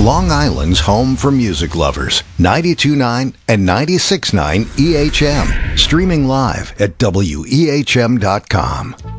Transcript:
Long Island's home for music lovers. 92.9 and 96.9 EHM. Streaming live at WEHM.com.